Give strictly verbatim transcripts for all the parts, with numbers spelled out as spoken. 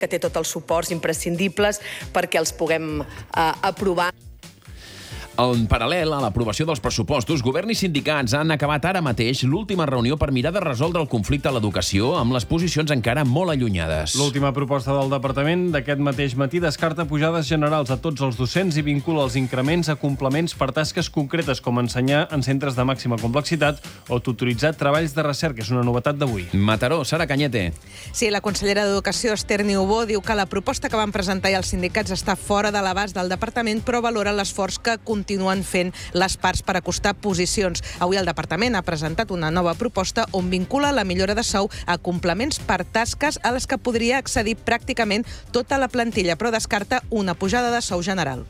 que té tots els suports imprescindibles perquè els puguem eh, aprovar. En paral·lel a l'aprovació dels pressupostos, govern i sindicats han acabat ara mateix l'última reunió per mirar de resoldre el conflicte a l'educació amb les posicions encara molt allunyades. L'última proposta del departament d'aquest mateix matí descarta pujades generals a tots els docents i vincula els increments a complements per tasques concretes com ensenyar en centres de màxima complexitat o tutoritzar treballs de recerca. És una novetat d'avui. Mataró, Sara Cañete. Sí, la consellera d'Educació, Esther Niubó, diu que la proposta que van presentar els sindicats està fora de l'abast del departament, però valora l'esforç que continuen fent les parts per acostar posicions. Avui el departament ha presentat una nova proposta on vincula la millora de sou a complements per tasques a les que podria accedir pràcticament tota la plantilla, però descarta una pujada de sou general.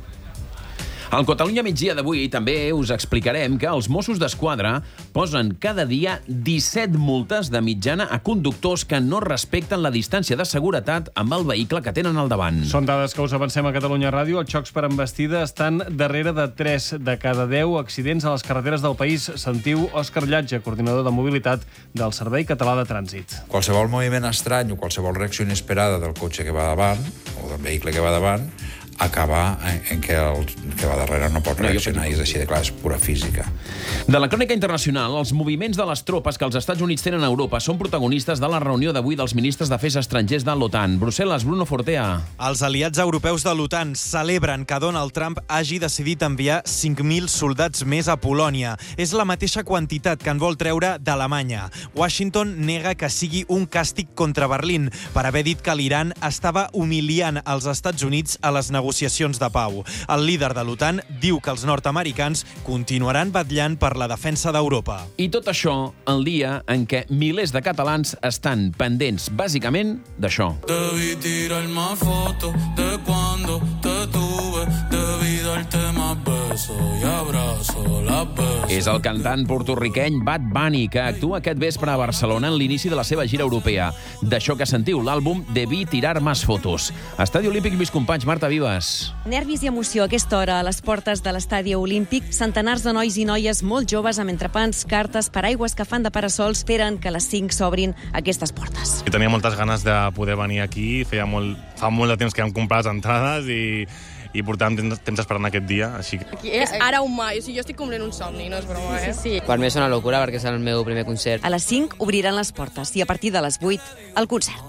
Al Catalunya migdia d'avui també us explicarem que els Mossos d'Esquadra posen cada dia disset multes de mitjana a conductors que no respecten la distància de seguretat amb el vehicle que tenen al davant. Són dades que us avancem a Catalunya Ràdio. Els xocs per embestida estan darrere de tres de cada deu accidents a les carreteres del país. Sentiu Òscar Llatge, coordinador de mobilitat del Servei Català de Trànsit. Qualsevol moviment estrany o qualsevol reacció inesperada del cotxe que va davant o del vehicle que va davant acaba en, en què el que va darrere no pot reaccionar, i és així de clar, és pura física. De la crònica internacional, els moviments de les tropes que els Estats Units tenen a Europa són protagonistes de la reunió d'avui dels ministres d'Afers Estrangers de l'OTAN. Brussel·les, Bruno Fortea. Els aliats europeus de l'OTAN celebren que Donald Trump hagi decidit enviar cinc mil soldats més a Polònia. És la mateixa quantitat que en vol treure d'Alemanya. Washington nega que sigui un càstig contra Berlín per haver dit que l'Iran estava humiliant els Estats Units a les negociacions negociacions de pau. El líder de l'OTAN diu que els nord-americans continuaran vetllant per la defensa d'Europa. I tot això el dia en què milers de catalans estan pendents, bàsicament, d'això. Debí tirar más fotos de cuando te tuve, debí darte más besos y abrazo las besos. És el cantant porto-riqueny Bad Bunny, que actua aquest vespre a Barcelona en l'inici de la seva gira europea. D'això que sentiu l'àlbum Debí tirar más fotos. Estadi Olímpic, Lluís Companys, Marta Vives. Nervis i emoció a aquesta hora a les portes de l'estadi olímpic. Centenars de nois i noies molt joves amb entrepans, cartes, paraigües que fan de parasols esperen que a les cinc s'obrin aquestes portes. I tenia moltes ganes de poder venir aquí. Feia molt, fa molt de temps que vam comprar les entrades i, i portàvem temps, temps esperant aquest dia. Així que... Aquí és ara o mai. O sigui, jo estic complint un somni, no és broma, eh? Sí, sí. Per mi és una locura perquè és el meu primer concert. A les cinc obriran les portes i a partir de les vuit el concert.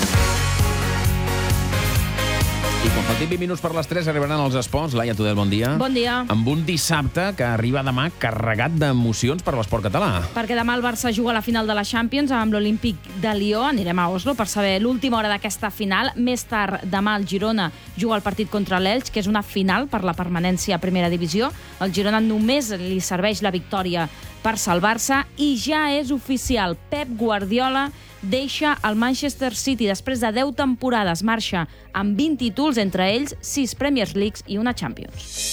I quan faltin vint minuts per les tres arribaran els esports. Laia Tudel, bon dia. Bon dia. Amb un dissabte que arriba demà carregat d'emocions per l'esport català. Perquè demà el Barça juga a la final de la Champions amb l'Olímpic de Lió. Anirem a Oslo per saber l'última hora d'aquesta final. Més tard, demà el Girona juga el partit contra l'Elx, que és una final per la permanència a primera divisió. El Girona només li serveix la victòria per salvar-se i ja és oficial. Pep Guardiola deixa el Manchester City després de deu temporades. Marxa amb vint títols, entre ells sis Premier Leagues i una Champions.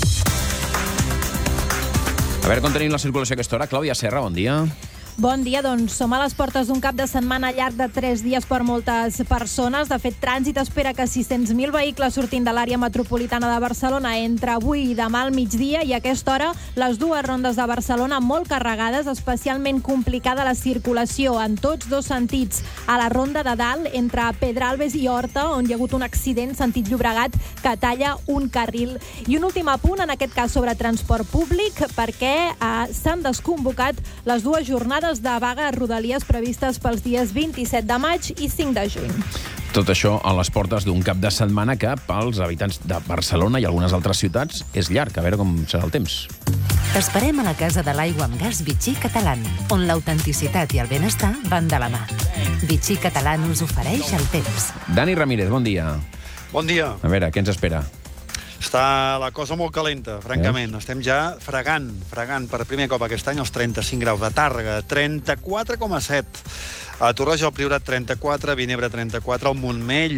A veure com tenim la circulació a aquesta hora. Clàudia Serra, bon dia. Bon dia, doncs som a les portes d'un cap de setmana llarg de tres dies per moltes persones. De fet, Trànsit espera que sis-cents mil vehicles sortin de l'àrea metropolitana de Barcelona entre avui i demà al migdia, i a aquesta hora les dues rondes de Barcelona molt carregades, especialment complicada la circulació en tots dos sentits. A la ronda de dalt, entre Pedralbes i Horta, on hi ha hagut un accident sentit Llobregat que talla un carril. I un últim apunt, en aquest cas sobre transport públic, perquè eh, s'han desconvocat les dues jornades de vaga a Rodalies previstes pels dies vint-i-set de maig i cinc de juny. Tot això a les portes d'un cap de setmana que pels habitants de Barcelona i algunes altres ciutats és llarg. A veure com serà el temps. T'esperem a la Casa de l'Aigua amb Gas Vichy Catalán, on l'autenticitat i el benestar van de la mà. Vichy Catalán us ofereix el temps. Dani Ramírez, bon dia. Bon dia. A veure, què ens espera? Està la cosa molt calenta, francament. Eh? Estem ja fregant, fregant per primer cop aquest any els trenta-cinc graus. De Tàrrega, trenta-quatre coma set. A Torroja del Priorat, trenta-quatre, Vinebre, trenta-quatre, al Montmell,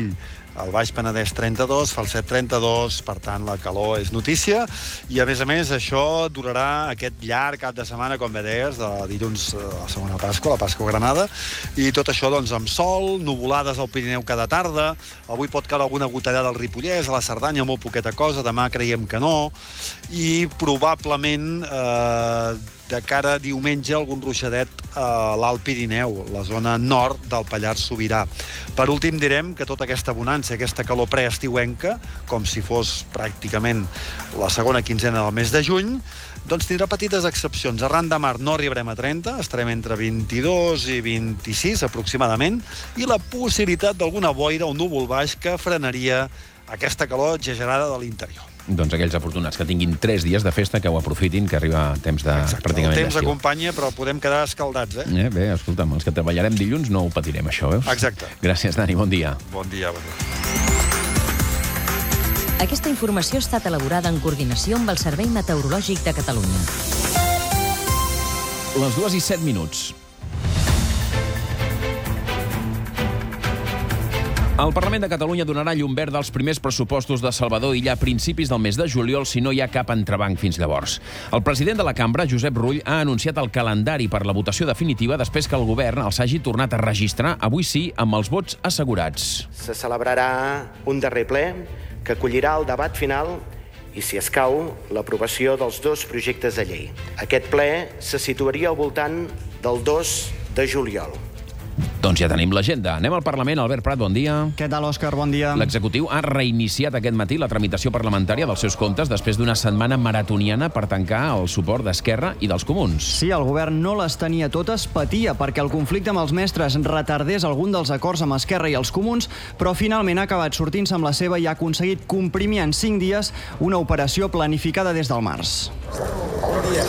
el Baix Penedès trenta-dos, Falset trenta-dos, per tant la calor és notícia, i a més a més això durarà aquest llarg cap de setmana, com bé deies, de dilluns a la segona Pasqua, la Pasqua Granada, i tot això doncs amb sol, nuvolades al Pirineu cada tarda, avui pot caure alguna gotellada al Ripollès, a la Cerdanya, molt poqueta cosa, demà creiem que no, i probablement eh, de cara a diumenge algun ruixadet a l'Alt Pirineu, la zona nord del Pallars Sobirà. Per últim direm que tota aquesta bonança, aquesta calor preestiuenca, com si fos pràcticament la segona quinzena del mes de juny, doncs tindrà petites excepcions. Arran de mar no arribarem a trenta, estarem entre vint-i-dos i vint-i-sis aproximadament, i la possibilitat d'alguna boira o núvol baix que frenaria aquesta calor exagerada de l'interior. Doncs aquells afortunats que tinguin tres dies de festa, que ho aprofitin, que arriba temps de Exacte. pràcticament El temps d'estiu. acompanya, però podem quedar escaldats, eh? eh? Bé, escolta'm, els que treballarem dilluns no ho patirem, això, veus? Exacte. Gràcies, Dani, bon dia. Bon dia, bon dia. Aquesta informació ha estat elaborada en coordinació amb el Servei Meteorològic de Catalunya. Les dues i set minuts. El Parlament de Catalunya donarà llum verda als primers pressupostos de Salvador Illa a principis del mes de juliol si no hi ha cap entrebanc fins llavors. El president de la cambra, Josep Rull, ha anunciat el calendari per la votació definitiva després que el govern els hagi tornat a registrar, avui sí, amb els vots assegurats. Se celebrarà un darrer ple que acollirà el debat final i, si escau, l'aprovació dels dos projectes de llei. Aquest ple se situaria al voltant del dos de juliol. Doncs ja tenim l'agenda. Anem al Parlament. Albert Prat, bon dia. Què tal, Òscar? Bon dia. L'executiu ha reiniciat aquest matí la tramitació parlamentària dels seus comptes després d'una setmana maratoniana per tancar el suport d'Esquerra i dels Comuns. Sí, el govern no les tenia totes, patia perquè el conflicte amb els mestres retardés algun dels acords amb Esquerra i els Comuns, però finalment ha acabat sortint-se amb la seva i ha aconseguit comprimir en cinc dies una operació planificada des del març. Bon dia.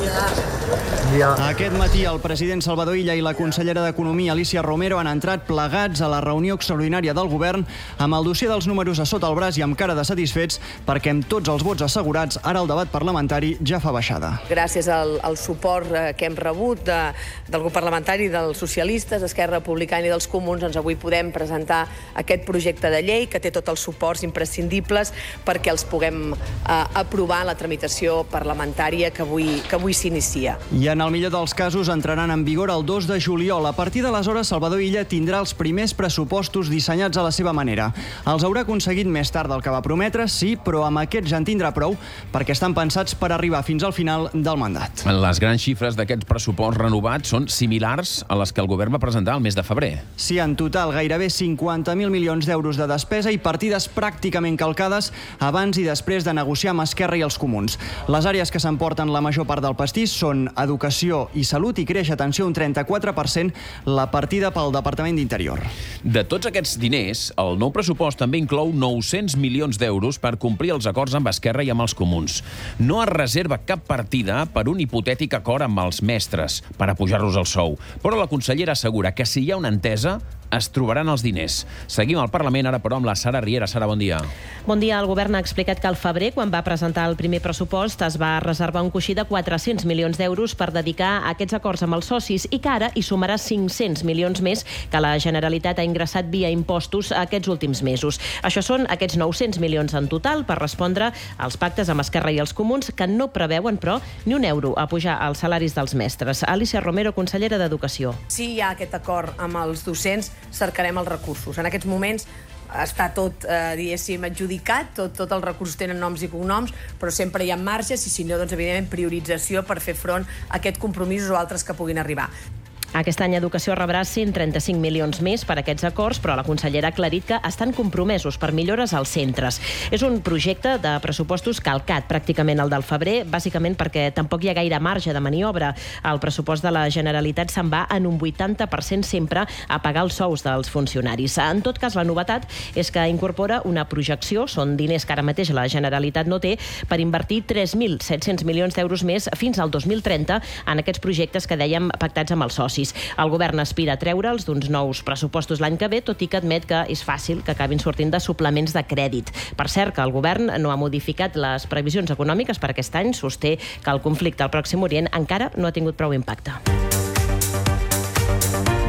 Aquest matí el president Salvador Illa i la consellera d'Economia, Alicia Romero, han entrat plegats a la reunió extraordinària del govern amb el dossier dels números a sota el braç i amb cara de satisfets perquè amb tots els vots assegurats ara el debat parlamentari ja fa baixada. Gràcies al, al suport que hem rebut de, del grup parlamentari dels socialistes, Esquerra Republicana i dels Comuns, doncs avui podem presentar aquest projecte de llei que té tots els suports imprescindibles perquè els puguem eh, aprovar en la tramitació parlamentària que avui, que avui s'inicia. I en el millor dels casos entraran en vigor el dos de juliol. A partir d'aleshores, Salvador Illa tindrà els primers pressupostos dissenyats a la seva manera. Els haurà aconseguit més tard del que va prometre, sí, però amb aquests ja en tindrà prou perquè estan pensats per arribar fins al final del mandat. Les grans xifres d'aquests pressuposts renovats són similars a les que el govern va presentar el mes de febrer. Sí, en total gairebé cinquanta mil milions d'euros de despesa i partides pràcticament calcades abans i després de negociar amb Esquerra i els Comuns. Les àrees que s'emporten la major part del pastís són educació i salut i creix, atenció, un trenta-quatre per cent la partida pel Departament d'Interior. De tots aquests diners, el nou pressupost també inclou nou-cents milions d'euros per complir els acords amb Esquerra i amb els Comuns. No es reserva cap partida per un hipotètic acord amb els mestres per a pujar-los el sou, però la consellera assegura que si hi ha una entesa, es trobaran els diners. Seguim al Parlament, ara però amb la Sara Riera. Sara, bon dia. Bon dia. El govern ha explicat que al febrer, quan va presentar el primer pressupost, es va reservar un coixí de quatre-cents milions d'euros per dedicar a aquests acords amb els socis i que ara hi sumarà cinc-cents milions més que la Generalitat ha ingressat via impostos aquests últims mesos. Això són aquests nou-cents milions en total per respondre als pactes amb Esquerra i els Comuns, que no preveuen, però, ni un euro a pujar els salaris dels mestres. Alicia Romero, consellera d'Educació. Si hi ha aquest acord amb els docents, cercarem els recursos. En aquests moments està tot, eh, diguéssim, adjudicat, tot, tot els recursos tenen noms i cognoms, però sempre hi ha marges i, si no, doncs, evidentment, priorització per fer front a aquests compromisos o altres que puguin arribar. Aquest any Educació rebrà cent trenta-cinc milions més per aquests acords, però la consellera ha aclarit que estan compromesos per millores als centres. És un projecte de pressupostos calcat, pràcticament el del febrer, bàsicament perquè tampoc hi ha gaire marge de maniobra. El pressupost de la Generalitat se'n va en un vuitanta per cent sempre a pagar els sous dels funcionaris. En tot cas, la novetat és que incorpora una projecció, són diners que ara mateix la Generalitat no té, per invertir tres mil set-cents milions d'euros més fins al dos mil trenta en aquests projectes que dèiem pactats amb els socis. El govern aspira a treure'ls d'uns nous pressupostos l'any que ve, tot i que admet que és fàcil que acabin sortint de suplements de crèdit. Per cert, que el govern no ha modificat les previsions econòmiques per aquest any, sosté que el conflicte al Pròxim Orient encara no ha tingut prou impacte.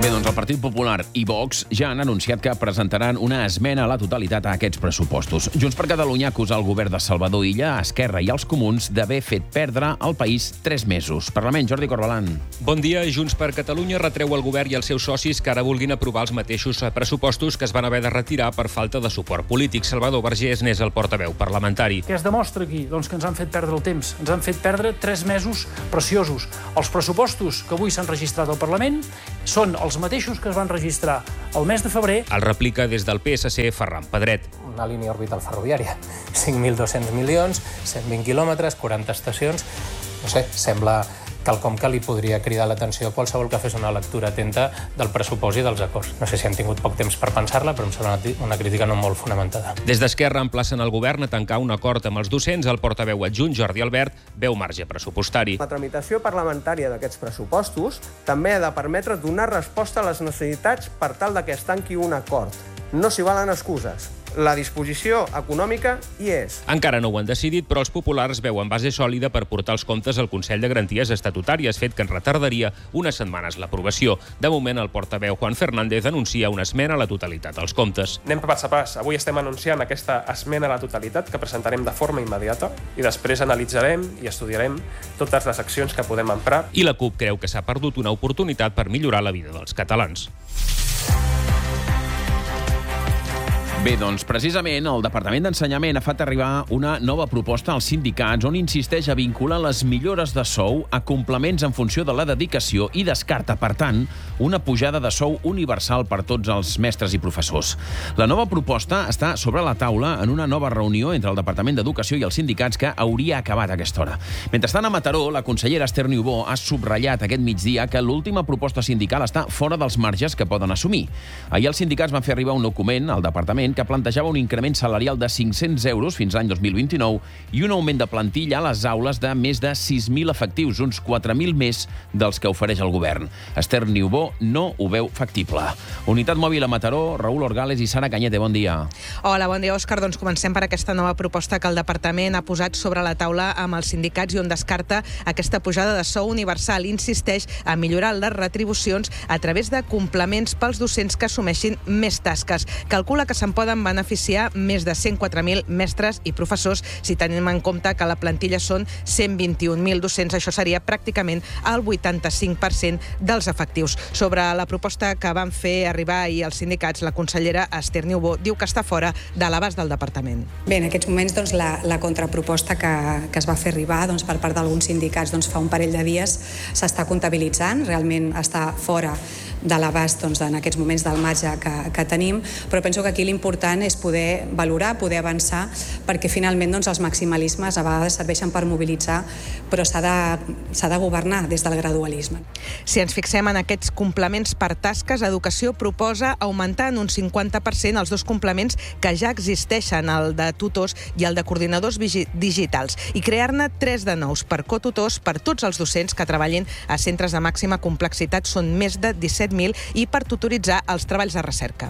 Bé, doncs el Partit Popular i Vox ja han anunciat que presentaran una esmena a la totalitat a aquests pressupostos. Junts per Catalunya acusa el govern de Salvador Illa, Esquerra i els Comuns d'haver fet perdre al país tres mesos. Parlament, Jordi Corbalan. Bon dia. Junts per Catalunya retreu al govern i als seus socis que ara vulguin aprovar els mateixos pressupostos que es van haver de retirar per falta de suport polític. Salvador Vergés n'és el portaveu parlamentari. Què es demostra aquí? Doncs que ens han fet perdre el temps. Ens han fet perdre tres mesos preciosos. Els pressupostos que avui s'han registrat al Parlament són els mateixos que es van registrar el mes de febrer. El replica des del P S C Ferran Pedret. Una línia orbital ferroviària, cinc mil dos-cents milions, cent vint quilòmetres, quaranta estacions. No sé, sembla quelcom que li podria cridar l'atenció a qualsevol que fes una lectura atenta del pressupost i dels acords. No sé si han tingut poc temps per pensar-la, però em sembla una crítica no molt fonamentada. Des d'Esquerra emplacen el govern a tancar un acord amb els docents. El portaveu adjunt, Jordi Albert, veu marge pressupostari. La tramitació parlamentària d'aquests pressupostos també ha de permetre donar resposta a les necessitats per tal de que es tanqui un acord. No s'hi valen excuses. La disposició econòmica hi és. Encara no ho han decidit, però els populars veuen base sòlida per portar els comptes al Consell de Garanties Estatutàries, fet que en retardaria unes setmanes l'aprovació. De moment, el portaveu Juan Fernández anuncia una esmena a la totalitat als comptes. Anem pas a pas. Avui estem anunciant aquesta esmena a la totalitat que presentarem de forma immediata i després analitzarem i estudiarem totes les accions que podem emprar. I la CUP creu que s'ha perdut una oportunitat per millorar la vida dels catalans. Bé, doncs, precisament, el Departament d'Ensenyament ha fet arribar una nova proposta als sindicats on insisteix a vincular les millores de sou a complements en funció de la dedicació i descarta, per tant, una pujada de sou universal per tots els mestres i professors. La nova proposta està sobre la taula en una nova reunió entre el Departament d'Educació i els sindicats que hauria acabat a aquesta hora. Mentrestant, a Mataró, la consellera Esther Niubó ha subratllat aquest migdia que l'última proposta sindical està fora dels marges que poden assumir. Ahir els sindicats van fer arribar un document al departament que plantejava un increment salarial de cinc-cents euros fins l'any dos mil vint-i-nou i un augment de plantilla a les aules de més de sis mil efectius, uns quatre mil més dels que ofereix el govern. Esther Niubó no ho veu factible. Unitat Mòbil a Mataró, Raül Orgales i Sara Cañete, bon dia. Hola, bon dia, Òscar. Doncs comencem per aquesta nova proposta que el departament ha posat sobre la taula amb els sindicats i on descarta aquesta pujada de sou universal. Insisteix a millorar les retribucions a través de complements pels docents que assumeixin més tasques. Calcula que se'n poden beneficiar més de cent quatre mil mestres i professors si tenim en compte que la plantilla són cent vint-i-un mil docents. Això seria pràcticament el vuitanta-cinc per cent dels efectius. Sobre la proposta que van fer arribar ahir els sindicats, la consellera Esther Niubó diu que està fora de l'abast del departament. Bé, en aquests moments doncs, la, la contraproposta que, que es va fer arribar doncs, per part d'alguns sindicats doncs, fa un parell de dies s'està comptabilitzant, realment està fora de l'abast doncs, en aquests moments del marge que, que tenim, però penso que aquí l'important és poder valorar, poder avançar, perquè finalment doncs, els maximalismes a vegades serveixen per mobilitzar, però s'ha de, s'ha de governar des del gradualisme. Si ens fixem en aquests complements per tasques, Educació proposa augmentar en un cinquanta per cent els dos complements que ja existeixen, el de tutors i el de coordinadors digitals, i crear-ne tres de nous per cotutors per tots els docents que treballin a centres de màxima complexitat, són més de disset mil, i per tutoritzar els treballs de recerca.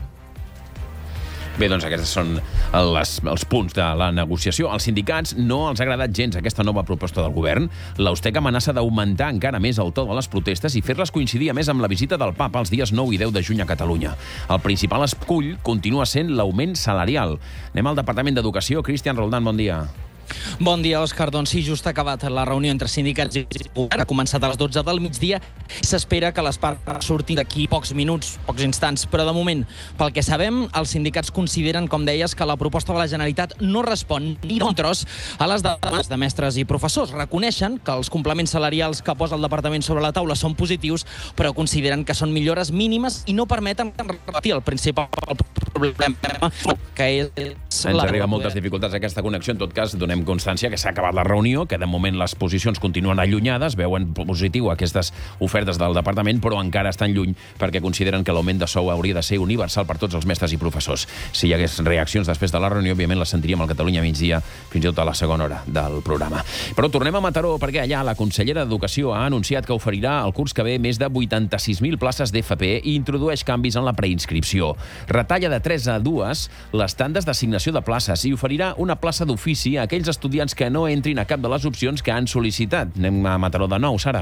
Bé, doncs aquests són les, els punts de la negociació. Als sindicats no els ha agradat gens aquesta nova proposta del govern. L'Austec amenaça d'augmentar encara més el to de les protestes i fer-les coincidir a més amb la visita del papa els dies nou i deu de juny a Catalunya. El principal escull continua sent l'augment salarial. Anem al Departament d'Educació. Cristian Roldán, bon dia. Bon dia, Òscar. Doncs sí, just ha acabat la reunió entre sindicats i govern. Ha començat a les dotze del migdia. S'espera que les parts surtin d'aquí pocs minuts, pocs instants. Però de moment, pel que sabem, els sindicats consideren, com deies, que la proposta de la Generalitat no respon ni d'un tros a les demandes de mestres i professors. Reconeixen que els complements salarials que posa el departament sobre la taula són positius, però consideren que són millores mínimes i no permeten repetir el principal problema, que és... Ens arriben moltes dificultats a aquesta connexió. En tot cas, donem constància que s'ha acabat la reunió, que de moment les posicions continuen allunyades, veuen positiu aquestes ofertes del departament, però encara estan lluny perquè consideren que l'augment de sou hauria de ser universal per tots els mestres i professors. Si hi hagués reaccions després de la reunió, òbviament les sentiríem al Catalunya migdia, fins i tot a la segona hora del programa. Però tornem a Mataró, perquè allà la consellera d'Educació ha anunciat que oferirà el curs que ve més de vuitanta-sis mil places d'F P i introdueix canvis en la preinscripció. Retalla de tres a dues les tandes d'assignació de places i oferirà una plaça d'ofici a aquells estudiants que no entrin a cap de les opcions que han sol·licitat. Anem a Mataró de nou, Sara.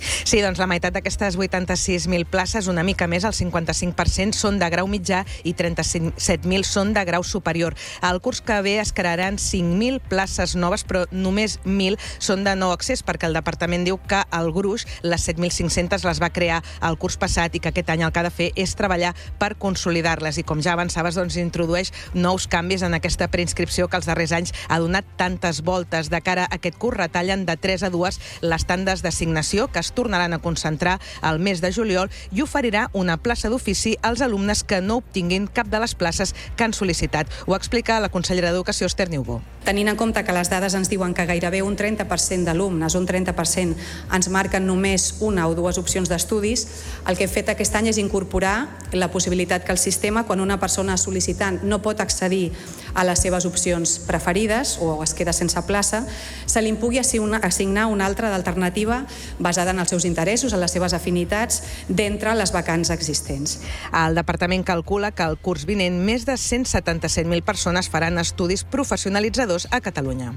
Sí, doncs la meitat d'aquestes vuitanta-sis mil places, una mica més, el cinquanta-cinc per cent, són de grau mitjà i trenta-set mil són de grau superior. Al curs que ve es crearan cinc mil places noves, però només mil són de nou accés, perquè el departament diu que el gruix, les set mil cinc-centes, les va crear el curs passat i que aquest any el que ha de fer és treballar per consolidar-les. I com ja avançaves, doncs introdueix nous canvis en aquesta preinscripció que els darrers anys ha donat tantes voltes. De cara a aquest curs retallen de tres a dues les tandes d'assignació, que es tornaran a concentrar al mes de juliol, i oferirà una plaça d'ofici als alumnes que no obtinguin cap de les places que han sol·licitat. Ho explica la consellera d'Educació, Esther Niubó. Tenint en compte que les dades ens diuen que gairebé un trenta per cent d'alumnes, un trenta per cent ens marquen només una o dues opcions d'estudis, el que he fet aquest any és incorporar la possibilitat que el sistema, quan una persona sol·licitant no pot accedir a les seves opcions preferides o es queda sense plaça, se li pugui assignar una altra d'alternativa basada en els seus interessos, en les seves afinitats, d'entre les vacants existents. El departament calcula que el curs vinent més de cent setanta-set mil persones faran estudis professionalitzadors a Catalunya.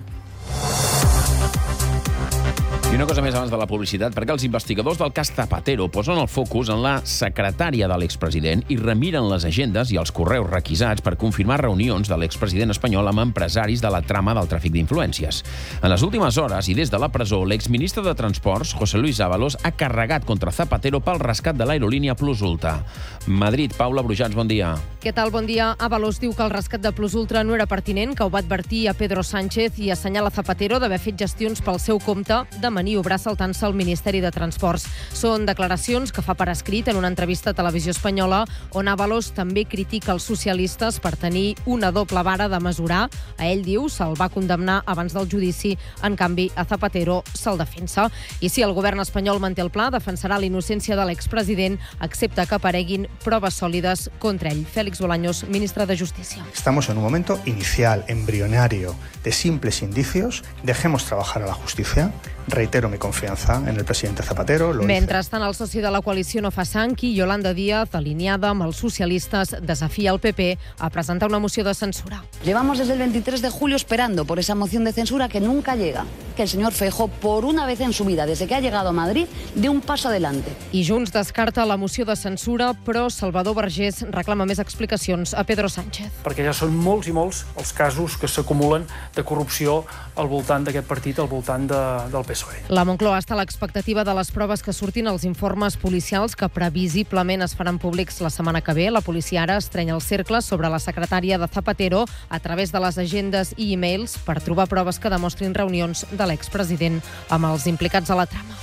I una cosa més abans de la publicitat, perquè els investigadors del cas Zapatero posen el focus en la secretària de l'expresident i remiren les agendes i els correus requisats per confirmar reunions de l'expresident espanyol amb empresaris de la trama del tràfic d'influències. En les últimes hores i des de la presó, l'exministre de Transports, José Luis Ábalos, ha carregat contra Zapatero pel rescat de l'aerolínia Plus Ultra. Madrid, Paula Brujans, bon dia. Què tal? Bon dia. Ábalos diu que el rescat de Plus Ultra no era pertinent, que ho va advertir a Pedro Sánchez i assenyala Zapatero d'haver fet gestions pel seu compte de maniobrar saltant-se al Ministeri de Transports. Són declaracions que fa per escrit en una entrevista a Televisió Espanyola, on Ábalos també critica els socialistes per tenir una doble vara de mesurar. A ell, diu, se'l va condemnar abans del judici, en canvi a Zapatero se'l defensa. I si el govern espanyol manté el pla, defensarà la innocència de l'expresident, excepte que apareguin proves sòlides contra ell. Félix Bolaños, ministre de Justícia. Estamos en un momento inicial, embrionario, de simples indicios. Dejemos trabajar a la justicia. Reitero mi confianza en el presidente Zapatero. Lo Mentrestant, el soci de la coalició no fa sang i Yolanda Díaz, alineada amb els socialistes, desafia el P P a presentar una moció de censura. Llevamos desde el veintitrés de julio esperando por esa moción de censura que nunca llega. Que el señor Feijóo, por una vez en su vida, desde que ha llegado a Madrid, dé un paso adelante. I Junts descarta la moció de censura, però Salvador Vergés reclama més explicacions a Pedro Sánchez. Perquè ja són molts i molts els casos que s'acumulen de corrupció al voltant d'aquest partit, al voltant de, del P S O E. La Moncloa està a l'expectativa de les proves que surtin als informes policials que previsiblement es faran públics la setmana que ve. La policia ara estrenya el cercle sobre la secretària de Zapatero a través de les agendes i e-mails per trobar proves que demostrin reunions de l'expresident amb els implicats a la trama.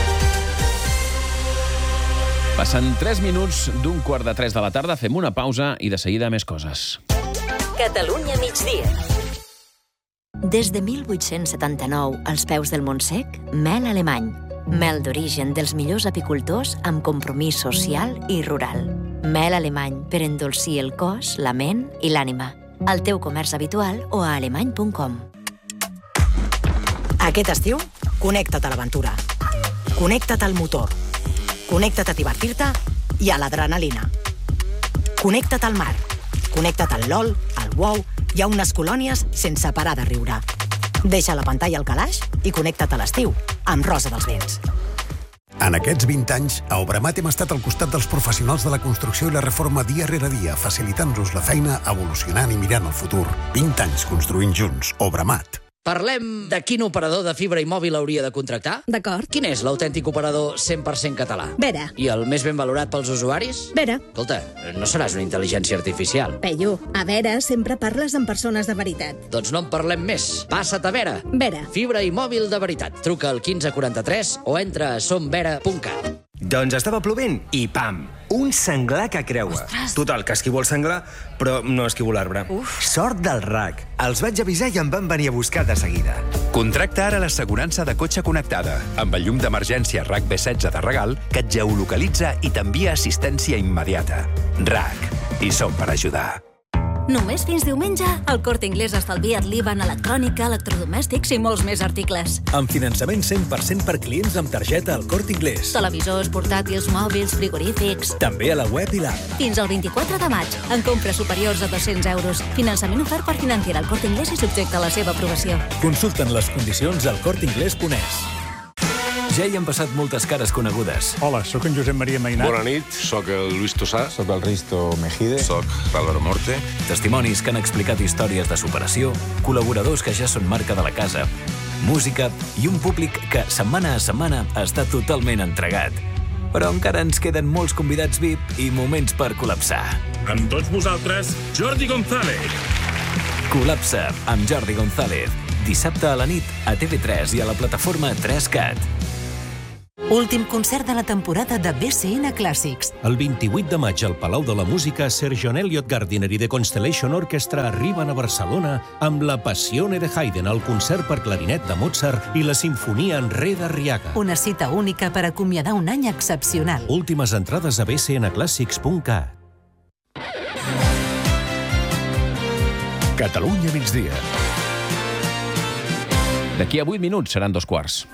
Passen tres minuts d'un quart de tres de la tarda, fem una pausa i de seguida més coses. Catalunya migdia. Des de mil vuit-cents setanta-nou, als peus del Montsec, mel alemany. Mel d'origen dels millors apicultors amb compromís social i rural. Mel alemany per endolcir el cos, la ment i l'ànima. Al teu comerç habitual o a alemany punt com. Aquest estiu, connecta't a l'aventura. Connecta't al motor. Connecta't a divertir-te i a l'adrenalina. Connecta't al mar. Connecta't al LOL, al WoW i a unes colònies sense parar de riure. Deixa la pantalla al calaix i connecta't a l'estiu amb Rosa dels Vents. En aquests vint anys, a Obramat hem estat al costat dels professionals de la construcció i la reforma dia rere dia, facilitant-nos la feina, evolucionant i mirant el futur. vint anys construint junts. Obramat. Parlem de quin operador de fibra i mòbil hauria de contractar? D'acord. Quin és l'autèntic operador cent per cent català? Vera. I el més ben valorat pels usuaris? Vera. Escolta, no seràs una intel·ligència artificial. Peyu, a Vera sempre parles amb persones de veritat. Doncs no en parlem més. Passa't a Vera. Vera. Fibra i mòbil de veritat. Truca al quinze quaranta-tres o entra a somvera punt cat. Doncs estava plovent i pam! Un senglar que creua. Ostres. Total, que esquivo el senglar, però no esquivo l'arbre. Sort del R A C. Els vaig avisar i em van venir a buscar de seguida. Contracta ara l'assegurança de cotxe connectada, amb el llum d'emergència R A C B setze de regal, que et geolocalitza i t'envia assistència immediata. R A C. I som per ajudar. Només fins diumenge, el Corte Inglés ha estalviat l'I V A en electrònica, electrodomèstics i molts més articles. Amb finançament cent per cent per clients amb targeta al Corte Inglés. Televisors, portàtils, mòbils, frigorífics... També a la web i l'app. Fins al vint-i-quatre de maig, en compres superiors a dos-cents euros. Finançament ofert per Financiera al Corte Inglés i subjecte a la seva aprovació. Consulten les condicions al corte inglés punt es. Ja hi han passat moltes cares conegudes. Hola, sóc en Josep Maria Mainat. Bona nit, sóc el Luis Tosà. Sóc el Risto Mejide. Sóc l'Álvaro Morte. Testimonis que han explicat històries de superació, col·laboradors que ja són marca de la casa, música i un públic que setmana a setmana està totalment entregat. Però encara ens queden molts convidats V I P i moments per col·lapsar. Amb tots vosaltres, Jordi González. Col·lapsa amb Jordi González. Dissabte a la nit a T V tres i a la plataforma tres cat. Últim concert de la temporada de B C N Clàssics. El vint-i-vuit de maig al Palau de la Música, Sir John Eliot Gardiner i The Constellation Orchestra arriben a Barcelona amb la Passione de Haydn, el concert per clarinet de Mozart i la Sinfonia en Re d'Arriaga. Una cita única per acomiadar un any excepcional. Últimes entrades a b c n clàssics punt cat. Catalunya migdia. D'aquí a vuit minuts seran dos quarts.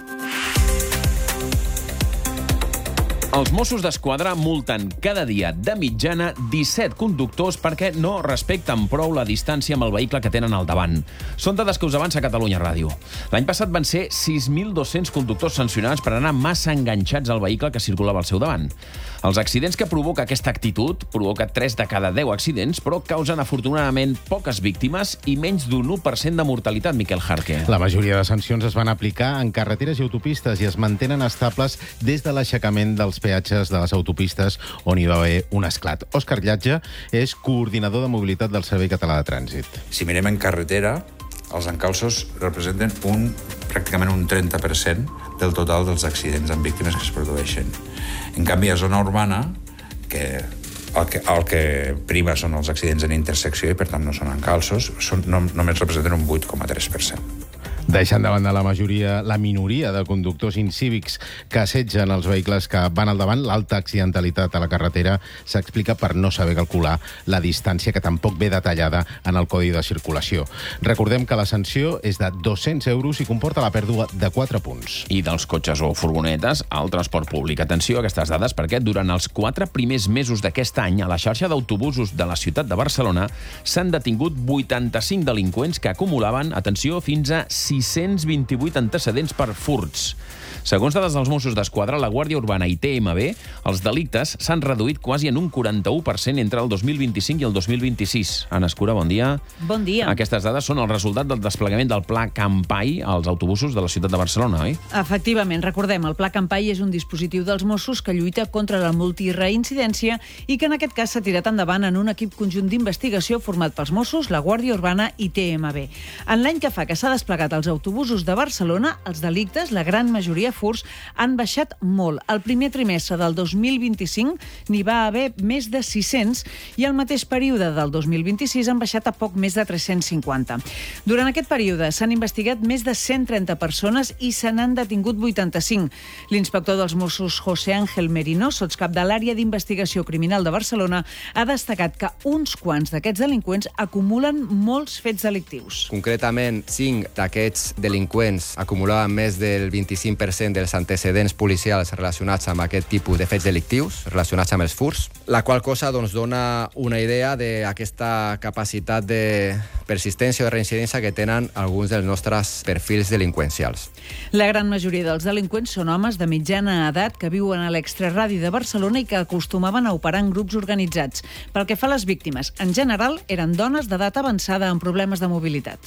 Els Mossos d'Esquadra multen cada dia de mitjana disset conductors perquè no respecten prou la distància amb el vehicle que tenen al davant. Són dades que us avança Catalunya Ràdio. L'any passat van ser sis mil dos-cents conductors sancionats per anar massa enganxats al vehicle que circulava al seu davant. Els accidents que provoca aquesta actitud provoca tres de cada deu accidents, però causen afortunadament poques víctimes i menys d'un u per cent de mortalitat, Miquel Jarque. La majoria de sancions es van aplicar en carreteres i autopistes i es mantenen estables des de l'aixecament dels peatges de les autopistes on hi va haver un esclat. Òscar Llatge és coordinador de mobilitat del Servei Català de Trànsit. Si mirem en carretera, els encalços representen un, pràcticament un trenta per cent del total dels accidents amb víctimes que es produeixen. En canvi, a zona urbana, que el, que el que prima són els accidents en intersecció i, per tant, no són encalços, són, no, només representen un vuit coma tres per cent. Deixant de banda la majoria, la minoria de conductors incívics que assetgen els vehicles que van al davant, l'alta accidentalitat a la carretera s'explica per no saber calcular la distància, que tampoc ve detallada en el Codi de Circulació. Recordem que la sanció és de dos-cents euros i comporta la pèrdua de quatre punts. I dels cotxes o furgonetes al transport públic. Atenció a aquestes dades perquè durant els quatre primers mesos d'aquest any a la xarxa d'autobusos de la ciutat de Barcelona s'han detingut vuitanta-cinc delinqüents que acumulaven, atenció, fins a sis-cents vint-i-vuit antecedents per furts. Segons dades dels Mossos d'Esquadra, la Guàrdia Urbana i T M B, els delictes s'han reduït quasi en un quaranta-u per cent entre el dos mil vint-i-cinc i el dos mil vint-i-sis. Anna Escura, bon dia. Bon dia. Aquestes dades són el resultat del desplegament del Pla Campai als autobusos de la ciutat de Barcelona, oi? Efectivament, recordem, el Pla Campai és un dispositiu dels Mossos que lluita contra la multireincidència i que en aquest cas s'ha tirat endavant en un equip conjunt d'investigació format pels Mossos, la Guàrdia Urbana i T M B. En l'any que fa que s'ha desplegat als autobusos de Barcelona, els delictes, la gran majoria furts, han baixat molt. El primer trimestre del dos mil vint-i-cinc n'hi va haver més de sis-cents i el mateix període del dos mil vint-i-sis han baixat a poc més de tres-cents cinquanta. Durant aquest període s'han investigat més de cent trenta persones i se n'han detingut vuitanta-cinc. L'inspector dels Mossos, José Ángel Merino, sotscap de l'àrea d'investigació criminal de Barcelona, ha destacat que uns quants d'aquests delinqüents acumulen molts fets delictius. Concretament, cinc d'aquests delinqüents acumulaven més del vint-i-cinc per cent dels antecedents policials relacionats amb aquest tipus de fets delictius, relacionats amb els furts, la qual cosa doncs, dona una idea d'aquesta capacitat de persistència o de reincidència que tenen alguns dels nostres perfils delinqüencials. La gran majoria dels delinqüents són homes de mitjana edat que viuen a l'extraradi de Barcelona i que acostumaven a operar en grups organitzats. Pel que fa a les víctimes, en general eren dones d'edat avançada amb problemes de mobilitat.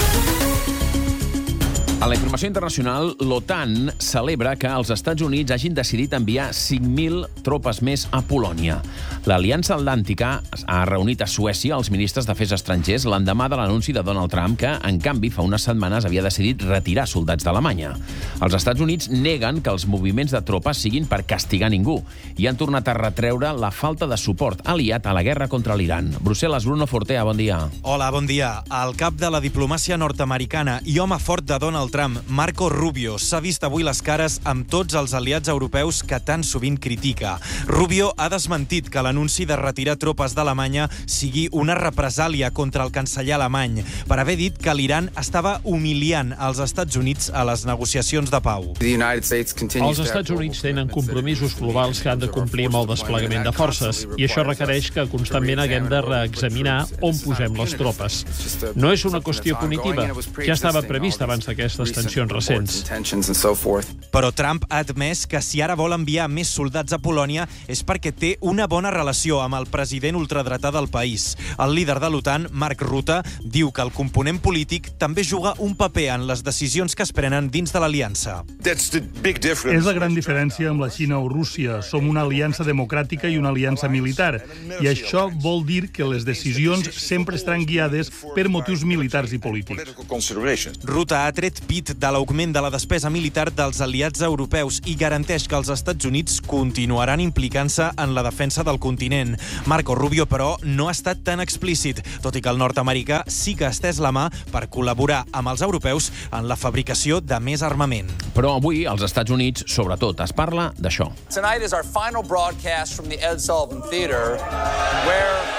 A la informació internacional, l'OTAN celebra que els Estats Units hagin decidit enviar cinc mil tropes més a Polònia. L'Aliança Atlàntica ha reunit a Suècia els ministres d'Afers Estrangers l'endemà de l'anunci de Donald Trump que, en canvi, fa unes setmanes havia decidit retirar soldats d'Alemanya. Els Estats Units neguen que els moviments de tropes siguin per castigar ningú i han tornat a retreure la falta de suport aliat a la guerra contra l'Iran. Brussel·les, Bruno Fortea, bon dia. Hola, bon dia. El cap de la diplomàcia nord-americana i home fort de Donald Trump, Marco Rubio, s'ha vist avui les cares amb tots els aliats europeus que tan sovint critica. Rubio ha desmentit que l'anunci de retirar tropes d'Alemanya sigui una represàlia contra el canceller alemany per haver dit que l'Iran estava humiliant els Estats Units a les negociacions de pau. Els Estats Units tenen compromisos globals que han de complir amb el desplegament de forces i això requereix que constantment haguem de reexaminar on posem les tropes. No és una qüestió punitiva, ja estava prevista abans d'aquesta aquestes tensions recents. Però Trump ha admès que si ara vol enviar més soldats a Polònia és perquè té una bona relació amb el president ultradretà del país. El líder de l'OTAN, Mark Rutte, diu que el component polític també juga un paper en les decisions que es prenen dins de l'aliança. És la gran diferència amb la Xina o Rússia. Som una aliança democràtica i una aliança militar. I això vol dir que les decisions sempre estaran guiades per motius militars i polítics. Rutte ha tret pit de l'augment de la despesa militar dels aliats europeus i garanteix que els Estats Units continuaran implicant-se en la defensa del continent. Marco Rubio, però, no ha estat tan explícit, tot i que el nord-americà sí que ha estès la mà per col·laborar amb els europeus en la fabricació de més armament. Però avui, als Estats Units, sobretot, es parla d'això. Tonight is our final broadcast from the Ed Sullivan Theater, where...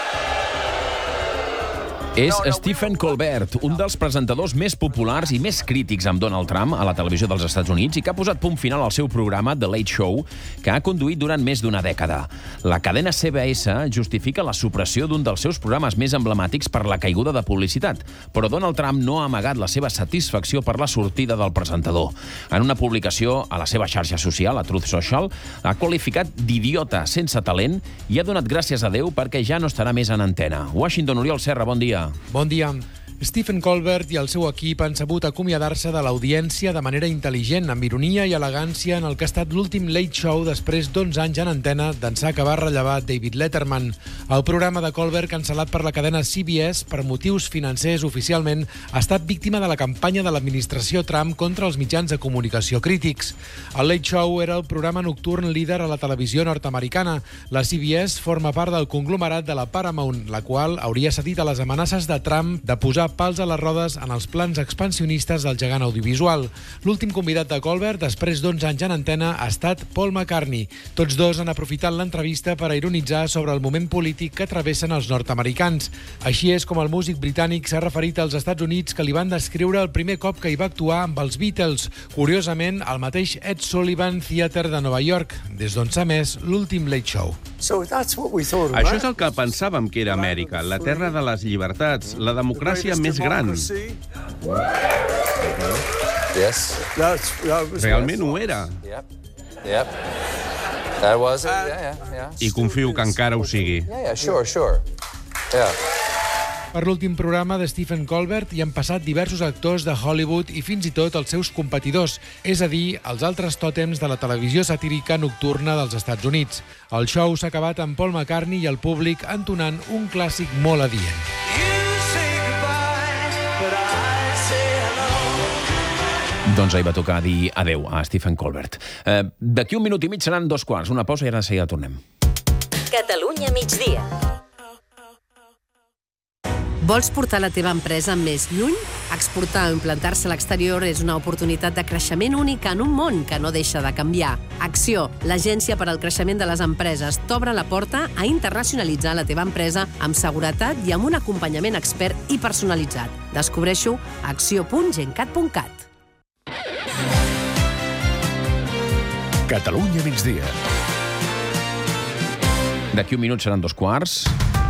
És Stephen Colbert, un dels presentadors més populars i més crítics amb Donald Trump a la televisió dels Estats Units i que ha posat punt final al seu programa The Late Show, que ha conduït durant més d'una dècada. La cadena C B S justifica la supressió d'un dels seus programes més emblemàtics per la caiguda de publicitat, però Donald Trump no ha amagat la seva satisfacció per la sortida del presentador. En una publicació a la seva xarxa social, a Truth Social, ha qualificat d'idiota sense talent i ha donat gràcies a Déu perquè ja no estarà més en antena. Washington, Oriol Serra, bon dia. Bon dia. Stephen Colbert i el seu equip han sabut acomiadar-se de l'audiència de manera intel·ligent, amb ironia i elegància en el que ha estat l'últim Late Show després d'onze anys en antena, d'ençà que va rellevar David Letterman. El programa de Colbert, cancel·lat per la cadena C B S per motius financers oficialment, ha estat víctima de la campanya de l'administració Trump contra els mitjans de comunicació crítics. El Late Show era el programa nocturn líder a la televisió nord-americana. La C B S forma part del conglomerat de la Paramount, la qual hauria cedit a les amenaces de Trump de posar pals a les rodes en els plans expansionistes del gegant audiovisual. L'últim convidat de Colbert, després d'onze anys en antena, ha estat Paul McCartney. Tots dos han aprofitat l'entrevista per a ironitzar sobre el moment polític que travessen els nord-americans. Així és com el músic britànic s'ha referit als Estats Units, que li van descriure el primer cop que hi va actuar amb els Beatles. Curiosament, al mateix Ed Sullivan Theater de Nova York, des d'on s'ha emès l'últim Late Show. Això és el que pensàvem que era Amèrica, la terra de les llibertats, la democràcia més gran. Realment ho era. I confio que encara ho sigui. Per l'últim programa de Stephen Colbert hi han passat diversos actors de Hollywood i fins i tot els seus competidors, és a dir, els altres tòtems de la televisió satírica nocturna dels Estats Units. El show s'ha acabat amb Paul McCartney i el públic entonant un clàssic molt adient. Doncs ahir va tocar dir adeu a Stephen Colbert. Eh, D'aquí un minut i mig seran dos quarts. Una pausa i ara de seguida tornem. Catalunya migdia. Vols portar la teva empresa més lluny? Exportar o implantar-se a l'exterior és una oportunitat de creixement única en un món que no deixa de canviar. Acció, l'agència per al creixement de les empreses, t'obre la porta a internacionalitzar la teva empresa amb seguretat i amb un acompanyament expert i personalitzat. Descobreixo a acció punt gencat punt cat. Catalunya migdia. D'aquí un minut seran dos quarts.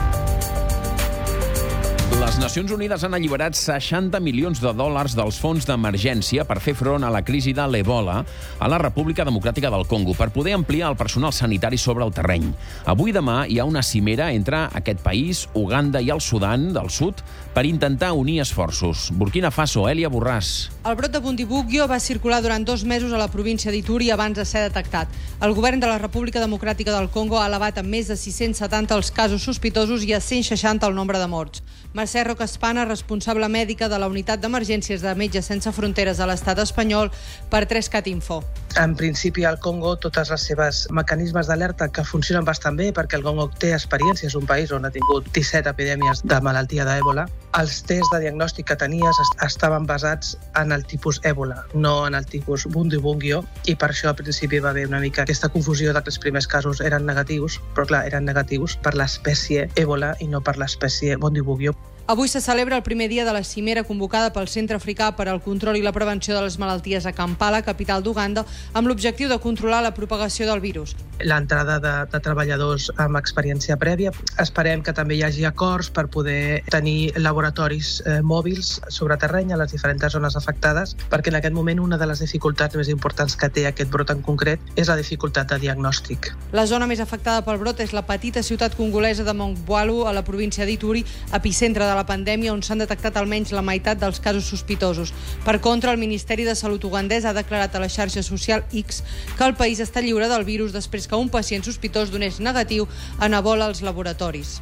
Les Nacions Unides han alliberat seixanta milions de dòlars dels fons d'emergència per fer front a la crisi de l'Ebola a la República Democràtica del Congo per poder ampliar el personal sanitari sobre el terreny. Avui i demà hi ha una cimera entre aquest país, Uganda i el Sudan del Sud per intentar unir esforços. Burkina Faso, Èlia Borràs. El brot de Bundibugyo va circular durant dos mesos a la província d'Ituri abans de ser detectat. El govern de la República Democràtica del Congo ha elevat en més de sis-cents setanta els casos sospitosos i a cent seixanta el nombre de morts. Mercè Roca Espana, responsable mèdica de la unitat d'emergències de Metges Sense Fronteres a l'estat espanyol, per tres cat info. En principi, al Congo, totes les seves mecanismes d'alerta que funcionen bastant bé, perquè el Congo té experiència, és un país on ha tingut disset epidèmies de malaltia d'Ebola. Els tests de diagnòstic que tenies estaven basats en el tipus Ebola, no en el tipus Bundibugyo, i per això al principi va haver una mica aquesta confusió de que els primers casos eren negatius, però clar, eren negatius per l'espècie Ebola i no per l'espècie Bundibugyo. Avui se celebra el primer dia de la cimera convocada pel Centre Africà per al Control i la Prevenció de les Malalties a Kampala, capital d'Uganda, amb l'objectiu de controlar la propagació del virus. L'entrada de, de treballadors amb experiència prèvia. Esperem que també hi hagi acords per poder tenir laboratoris eh, mòbils sobre terreny a les diferents zones afectades, perquè en aquest moment una de les dificultats més importants que té aquest brot en concret és la dificultat de diagnòstic. La zona més afectada pel brot és la petita ciutat congolesa de Mongwalu, a la província d'Ituri, epicentre de la pandèmia, on s'han detectat almenys la meitat dels casos sospitosos. Per contra, el Ministeri de Salut ugandès ha declarat a la xarxa social X que el país està lliure del virus després que un pacient sospitós donés negatiu en vol als laboratoris.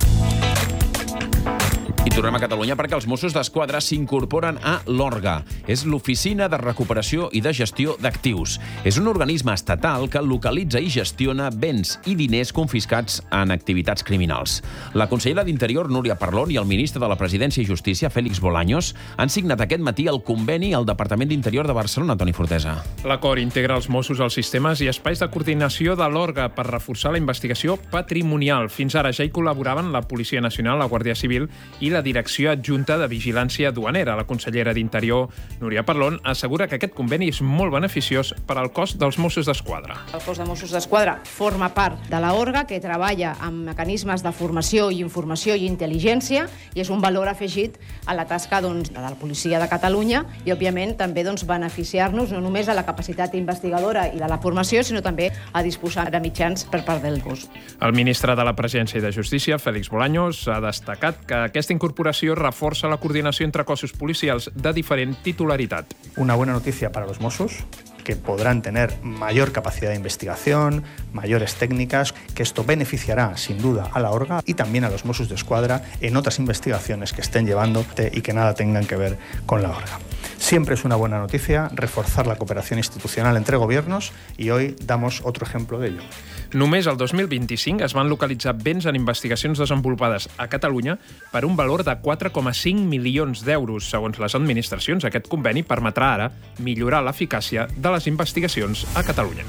I tornem a Catalunya perquè els Mossos d'Esquadra s'incorporen a l'ORGA. És l'Oficina de Recuperació i de Gestió d'Actius. És un organisme estatal que localitza i gestiona béns i diners confiscats en activitats criminals. La consellera d'Interior, Núria Parlon, i el ministre de la Presidència i Justícia, Félix Bolaños, han signat aquest matí el conveni al Departament d'Interior de Barcelona, Toni Fortesa. L'acord integra els Mossos als sistemes i espais de coordinació de l'ORGA per reforçar la investigació patrimonial. Fins ara ja hi col·laboraven la Policia Nacional, la Guàrdia Civil i la Direcció Adjunta de Vigilància Duanera. La consellera d'Interior, Núria Parlon, assegura que aquest conveni és molt beneficiós per al cos dels Mossos d'Esquadra. El cos de Mossos d'Esquadra forma part de la ORGA, que treballa amb mecanismes de formació i informació i intel·ligència, i és un valor afegit a la tasca doncs, de la policia de Catalunya i, òbviament, també doncs, beneficiar-nos no només a la capacitat investigadora i de la formació, sinó també a disposar de mitjans per part del cos. El ministre de la Presidència i de Justícia, Félix Bolaños, ha destacat que aquesta incorporació reforça la coordinació entre cossos policials de diferent titularitat. Una buena noticia para los Mossos, que podrán tener mayor capacidad de investigación, mayores técnicas, que esto beneficiará sin duda a la ORGA y también a los Mossos d'Esquadra en otras investigaciones que estén llevando y que nada tengan que ver con la ORGA. Siempre es una buena noticia reforzar la cooperación institucional entre gobiernos y hoy damos otro ejemplo de ello. Només el dos mil vint-i-cinc es van localitzar béns en investigacions desenvolupades a Catalunya per un valor de quatre coma cinc milions d'euros. Segons les administracions, aquest conveni permetrà ara millorar l'eficàcia de les investigacions a Catalunya.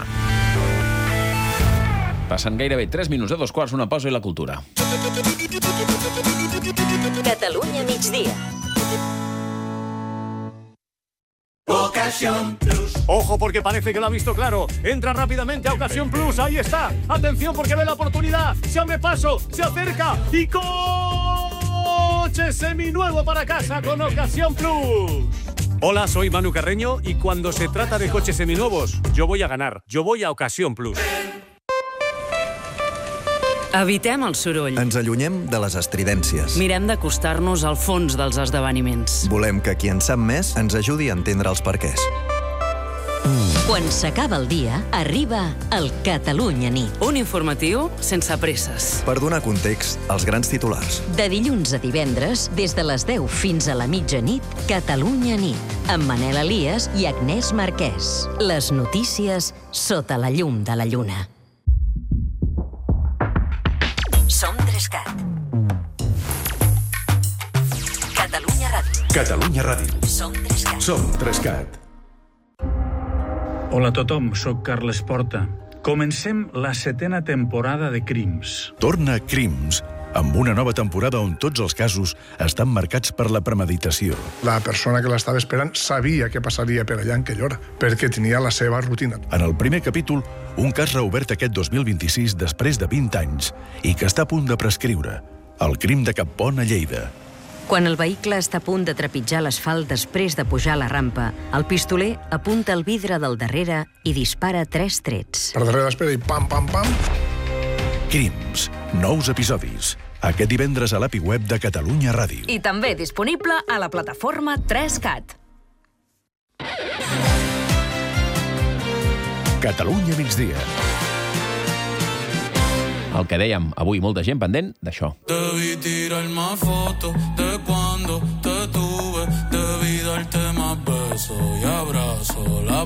Passen gairebé tres minuts de dos quarts, una pausa i la cultura. Catalunya migdia. Ocasión Plus. Ojo, porque parece que lo ha visto claro. Entra rápidamente a Ocasión Plus. Ahí está. Atención, porque ve la oportunidad. Se abre paso, se acerca y coche seminuevo para casa con Ocasión Plus. Hola, soy Manu Carreño y cuando se trata de coches seminuevos, yo voy a ganar. Yo voy a Ocasión Plus. Evitem el soroll. Ens allunyem de les estridències. Mirem d'acostar-nos al fons dels esdeveniments. Volem que qui en sap més ens ajudi a entendre els perquès. Quan s'acaba el dia, arriba el Catalunya Nit. Un informatiu sense presses. Per donar context als grans titulars. De dilluns a divendres, des de les deu fins a la mitjanit, Catalunya Nit, amb Manel Elias i Agnès Marquès. Les notícies sota la llum de la lluna. Som Trescat. Catalunya Ràdio. Catalunya Ràdio. Som Trescat. Som Trescat. Hola a tothom, sóc Carles Porta. Comencem la setena temporada de Crims. Torna Crims, amb una nova temporada on tots els casos estan marcats per la premeditació. La persona que l'estava esperant sabia què passaria per allà en aquella hora, perquè tenia la seva rutina. En el primer capítol, un cas reobert aquest dos mil vint-i-sis després de vint anys i que està a punt de prescriure. El crim de Cap Pont a Lleida. Quan el vehicle està a punt de trepitjar l'asfalt després de pujar la rampa, el pistoler apunta el vidre del darrere i dispara tres trets. Per darrere l'espera i pam, pam, pam. Crims. Nous episodis. Aquest divendres a l'A P I web de Catalunya Ràdio. I també disponible a la plataforma tres cat. Catalunya migdia. El que dèiem, avui molta gent pendent d'això. Debí tirarme fotos de cuando te tuve, debí darte más besos y abrazos las veces.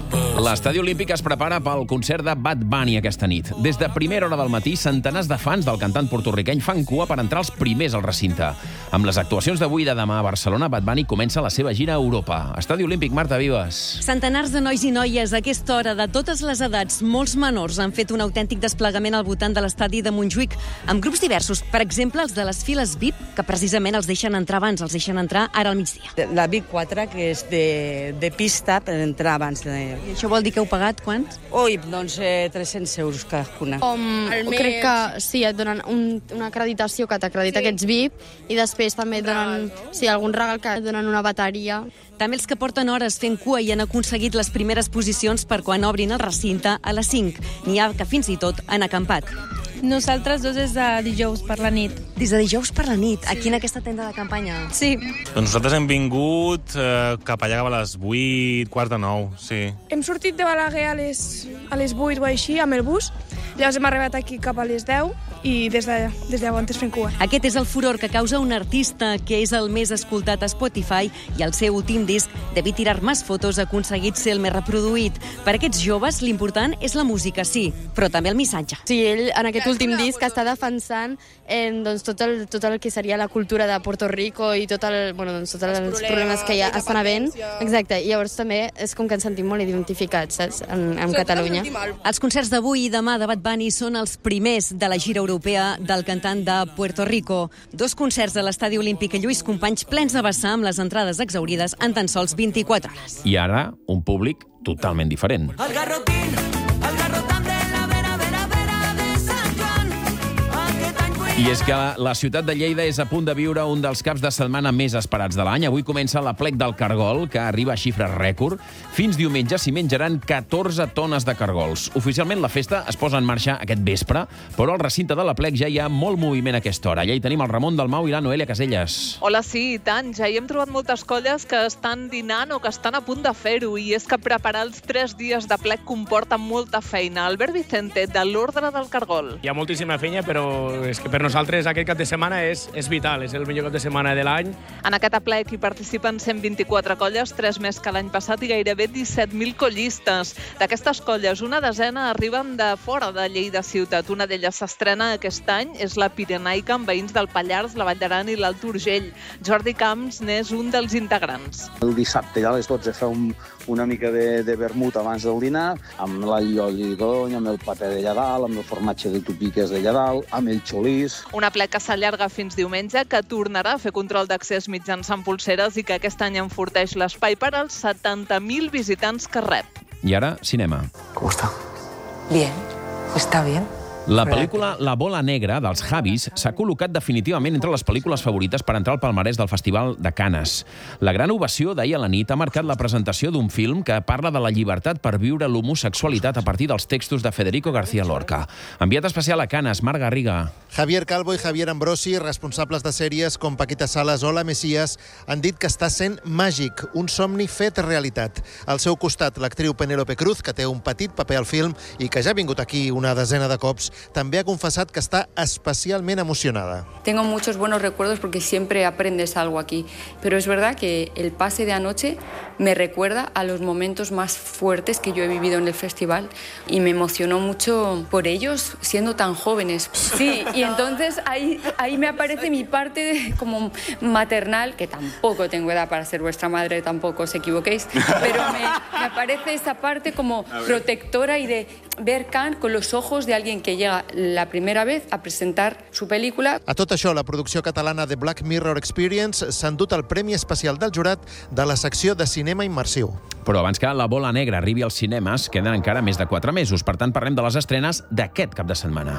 L'Estadi Olímpic es prepara pel concert de Bad Bunny aquesta nit. Des de primera hora del matí, centenars de fans del cantant porto-riqueny fan cua per entrar els primers al recinte. Amb les actuacions d'avui i de demà a Barcelona, Bad Bunny comença la seva gira a Europa. Estadi Olímpic, Marta Vives. Centenars de nois i noies a aquesta hora, de totes les edats, molts menors, han fet un autèntic desplegament al voltant de l'estadi de Montjuïc, amb grups diversos. Per exemple, els de les files V I P, que precisament els deixen entrar abans, els deixen entrar ara al migdia. La V I P quatre, que és de, de pista per entrar abans. De... I això vol dir que heu pagat quants? Ui, doncs eh, tres-cents euros cadascuna. Um, crec que sí, et donen un, una acreditació que t'acredita sí. aquests V I P i després també et donen sí, algun regal que et donen una bateria. També els que porten hores fent cua i han aconseguit les primeres posicions per quan obrin el recinte a les cinc. N'hi ha que fins i tot han acampat. Nosaltres dos des de dijous per la nit. Des de dijous per la nit? Sí. Aquí en aquesta tenda de campanya? Sí. Doncs nosaltres hem vingut eh, cap allà cap a les vuit, quart de nou, sí. Hem sortit de Balaguer a les, a les vuit o així, amb el bus. Llavors hem arribat aquí cap a les deu i des de, des de llavors fent cua. Aquest és el furor que causa un artista que és el més escoltat a Spotify i el seu últim disc, Debí tirar más fotos, ha aconseguit ser el més reproduït. Per aquests joves l'important és la música, sí, però també el missatge. Sí, ell en aquest últim disc està defensant eh, doncs, tot, el, tot el que seria la cultura de Puerto Rico i tot el, bueno, doncs, tots els, els problemes, problemes que ja estan havent. Exacte, i llavors també és com que ens sentim molt identificats, saps?, en, en Catalunya. Els concerts d'avui i demà de Bad Bunny són els primers de la gira europea del cantant de Puerto Rico. Dos concerts a l'Estadi Olímpic Lluís Companys plens de vessar amb les entrades exaurides en tan sols vint-i-quatre hores. I ara, un públic totalment diferent. El garrotín, el garrotant de la vera, vera, vera de Sant Joan. Aquest any vull... I és que la ciutat de Lleida és a punt de viure un dels caps de setmana més esperats de l'any. Avui comença la plec del cargol, que arriba a xifres rècord. Fins diumenge s'hi menjaran catorze tones de cargols. Oficialment la festa es posa en marxa aquest vespre, però al recinte de la plec ja hi ha molt moviment a aquesta hora. Allà hi tenim el Ramon Dalmau i la Noelia Caselles. Hola, sí, i tant. Ja hi hem trobat moltes colles que estan dinant o que estan a punt de fer-ho, i és que preparar els tres dies de plec comporta molta feina. Albert Vicente, de l'Ordre del Cargol. Hi ha moltíssima feina, però és que per nosaltres aquest cap de setmana és, és vital, és el millor cap de setmana de l'any. En aquest plec hi participen cent vint-i-quatre colles, tres més que l'any passat, i gairebé disset mil collistes. D'aquestes colles, una desena arriben de fora de Lleida ciutat. Una d'elles s'estrena aquest any, és la Pirenaica, amb veïns del Pallars, la Vall d'Aran i l'Alt Urgell. Jordi Camps n'és un dels integrants. El dissabte ja a les dotze fa un, una mica de, de vermut abans del dinar, amb la llolli d'ony, amb el paté de lladal, amb el formatge de tupiques de lladal, amb el xolís. Una plec que s'allarga fins diumenge, que tornarà a fer control d'accés mitjançant pulseres i que aquest any enforteix l'espai per als setanta mil visitants que rep. I ara, cinema. ¿Cómo está? Bien, está bien. La pel·lícula La bola negra, dels Javis, s'ha col·locat definitivament entre les pel·lícules favorites per entrar al palmarès del Festival de Canes. La gran ovació d'ahir a la nit ha marcat la presentació d'un film que parla de la llibertat per viure l'homosexualitat a partir dels textos de Federico García Lorca. Enviat especial a Canes, Marc Garriga. Javier Calvo i Javier Ambrosi, responsables de sèries com Paquita Salas o La Messias, han dit que està sent màgic, un somni fet realitat. Al seu costat, l'actriu Penélope Cruz, que té un petit paper al film i que ja ha vingut aquí una desena de cops, també ha confesat que està especialment emocionada. Tengo muchos buenos recuerdos porque siempre aprendes algo aquí, pero es verdad que el pase de anoche me recuerda a los momentos más fuertes que yo he vivido en el festival y me emocionó mucho por ellos siendo tan jóvenes. Sí, y entonces ahí, ahí me aparece mi parte de, como maternal, que tampoco tengo edad para ser vuestra madre, tampoco os equivoquéis, pero me, me aparece esa parte como protectora y de ver Cannes con los ojos de alguien que llega la primera vez a presentar su pel·lícula. A tot això, la producció catalana de Black Mirror Experience s'ha endut el Premi Especial del Jurat de la secció de cinema immersiu. Però abans que La bola negra arribi als cinemes, queden encara més de quatre mesos. Per tant, parlem de les estrenes d'aquest cap de setmana.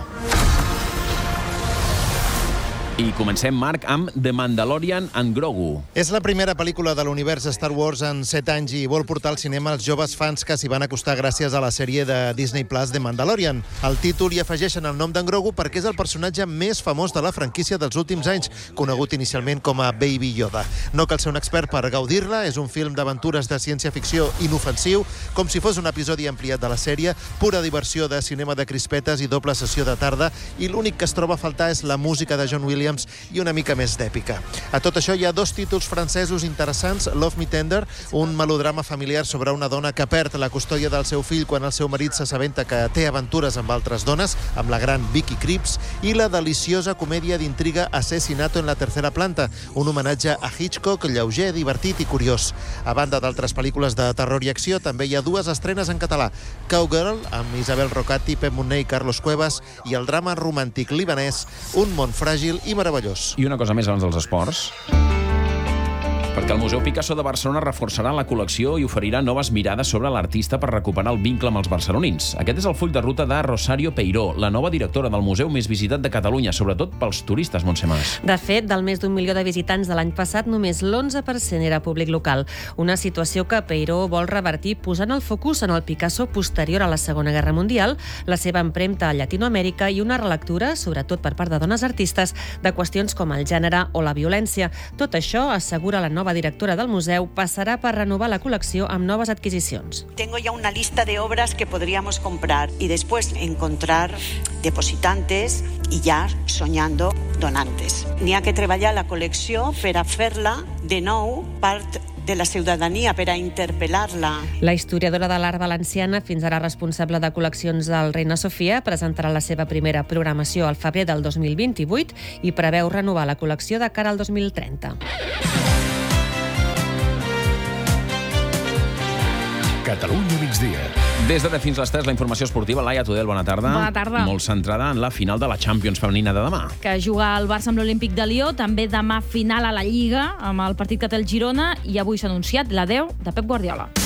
I comencem, Marc, amb The Mandalorian and Grogu. És la primera pel·lícula de l'univers Star Wars en set anys i vol portar al cinema els joves fans que s'hi van acostar gràcies a la sèrie de Disney Plus The Mandalorian. Al títol hi afegeixen el nom d'en Grogu perquè és el personatge més famós de la franquícia dels últims anys, conegut inicialment com a Baby Yoda. No cal ser un expert per gaudir-la, és un film d'aventures de ciència-ficció inofensiu, com si fos un episodi ampliat de la sèrie, pura diversió de cinema de crispetes i doble sessió de tarda, i l'únic que es troba a faltar és la música de John Williams Williams i una mica més d'èpica. A tot això hi ha dos títols francesos interessants, Love Me Tender, un melodrama familiar sobre una dona que perd la custòdia del seu fill quan el seu marit s'assabenta que té aventures amb altres dones, amb la gran Vicky Krieps, i la deliciosa comèdia d'intriga Asesinato en la tercera planta, un homenatge a Hitchcock lleuger, divertit i curiós. A banda d'altres pel·lícules de terror i acció, també hi ha dues estrenes en català. Cowgirl, amb Isabel Rocati, Pep Montner i Carlos Cuevas, i el drama romàntic libanès Un món fràgil i meravellós. I una cosa més abans dels esports, perquè el Museu Picasso de Barcelona reforçarà la col·lecció i oferirà noves mirades sobre l'artista per recuperar el vincle amb els barcelonins. Aquest és el full de ruta de Rosario Peiró, la nova directora del museu més visitat de Catalunya, sobretot pels turistes, Montse Mas. De fet, del més d'un milió de visitants de l'any passat, només l'onze per cent era públic local. Una situació que Peiró vol revertir posant el focus en el Picasso posterior a la Segona Guerra Mundial, la seva empremta a Llatinoamèrica i una relectura, sobretot per part de dones artistes, de qüestions com el gènere o la violència. Tot això, assegura la nova La directora del museu, passarà per renovar la col·lecció amb noves adquisicions. Tengo ya una lista de obras que podríamos comprar y después encontrar depositantes y ya soñando donantes. N'hi ha que treballar la col·lecció per a fer-la de nou part de la ciutadania, per a interpel·lar-la. La historiadora de l'art valenciana, fins ara responsable de col·leccions del Reina Sofia, presentarà la seva primera programació al febrer del dos mil vint-i-vuit i preveu renovar la col·lecció de cara al dos mil trenta. Catalunya migdia. Des de fins les tres, la informació esportiva. Laia Tudel, bona tarda. Bona tarda. Molt centrada en la final de la Champions femenina de demà. Que juga el Barça amb l'Olímpic de Lió, també demà final a la Lliga, amb el partit que té el Girona, i avui s'ha anunciat l'adeu de Pep Guardiola.